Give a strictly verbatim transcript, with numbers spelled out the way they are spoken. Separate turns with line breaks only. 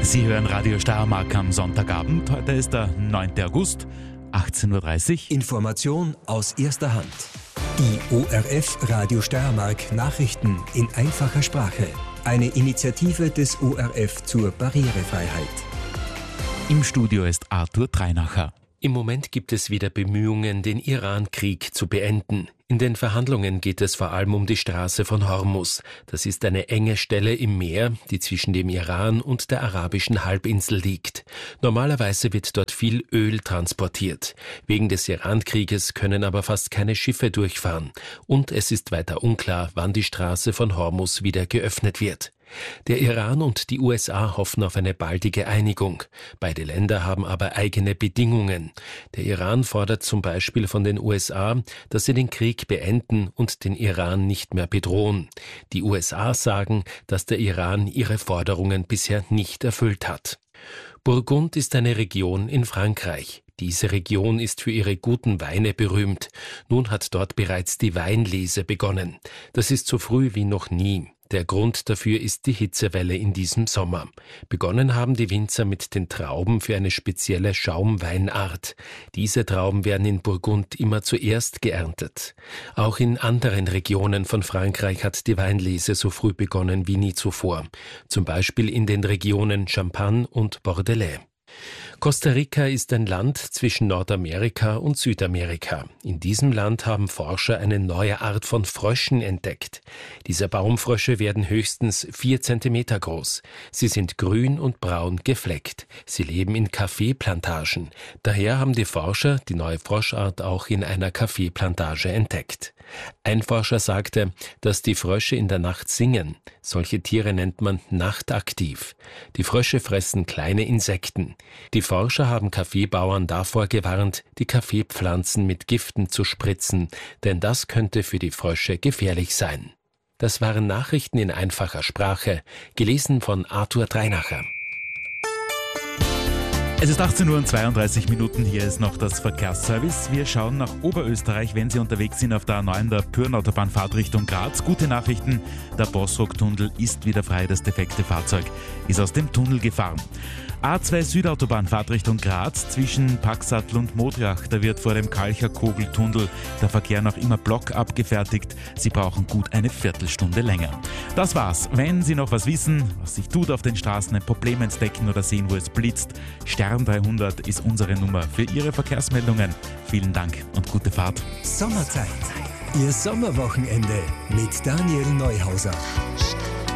Sie hören Radio Steiermark am Sonntagabend. Heute ist der neunten August, achtzehn Uhr dreißig.
Information aus erster Hand. Die O R F Radio Steiermark Nachrichten in einfacher Sprache. Eine Initiative des O R F zur Barrierefreiheit.
Im Studio ist Arthur Treinacher.
Im Moment gibt es wieder Bemühungen, den Iran-Krieg zu beenden. In den Verhandlungen geht es vor allem um die Straße von Hormuz. Das ist eine enge Stelle im Meer, die zwischen dem Iran und der arabischen Halbinsel liegt. Normalerweise wird dort viel Öl transportiert. Wegen des Iran-Krieges können aber fast keine Schiffe durchfahren. Und es ist weiter unklar, wann die Straße von Hormuz wieder geöffnet wird. Der Iran und die U S A hoffen auf eine baldige Einigung. Beide Länder haben aber eigene Bedingungen. Der Iran fordert zum Beispiel von den U S A, dass sie den Krieg beenden und den Iran nicht mehr bedrohen. Die U S A sagen, dass der Iran ihre Forderungen bisher nicht erfüllt hat. Burgund ist eine Region in Frankreich. Diese Region ist für ihre guten Weine berühmt. Nun hat dort bereits die Weinlese begonnen. Das ist so früh wie noch nie. Der Grund dafür ist die Hitzewelle in diesem Sommer. Begonnen haben die Winzer mit den Trauben für eine spezielle Schaumweinart. Diese Trauben werden in Burgund immer zuerst geerntet. Auch in anderen Regionen von Frankreich hat die Weinlese so früh begonnen wie nie zuvor. Zum Beispiel in den Regionen Champagne und Bordelais. Costa Rica ist ein Land zwischen Nordamerika und Südamerika. In diesem Land haben Forscher eine neue Art von Fröschen entdeckt. Diese Baumfrösche werden höchstens vier Zentimeter groß. Sie sind grün und braun gefleckt. Sie leben in Kaffeeplantagen. Daher haben die Forscher die neue Froschart auch in einer Kaffeeplantage entdeckt. Ein Forscher sagte, dass die Frösche in der Nacht singen. Solche Tiere nennt man nachtaktiv. Die Frösche fressen kleine Insekten. Die Forscher haben Kaffeebauern davor gewarnt, die Kaffeepflanzen mit Giften zu spritzen, denn das könnte für die Frösche gefährlich sein. Das waren Nachrichten in einfacher Sprache, gelesen von Arthur Treinacher.
Es ist achtzehn Uhr und zweiunddreißig Minuten, hier ist noch das Verkehrsservice. Wir schauen nach Oberösterreich, wenn Sie unterwegs sind auf der A neun der Pyrn-Autobahnfahrt Richtung Graz. Gute Nachrichten, der Bossrock-Tunnel ist wieder frei, das defekte Fahrzeug ist aus dem Tunnel gefahren. A zwei Südautobahnfahrt Richtung Graz zwischen Paxatl und Modrach. Da wird vor dem Kalcher Kogeltunnel der Verkehr noch immer blockab gefertigt. Sie brauchen gut eine Viertelstunde länger. Das war's. Wenn Sie noch was wissen, was sich tut auf den Straßen, ein Problem entdecken oder sehen, wo es blitzt, Stern dreihundert ist unsere Nummer für Ihre Verkehrsmeldungen. Vielen Dank und gute Fahrt.
Sommerzeit. Ihr Sommerwochenende mit Daniel Neuhauser.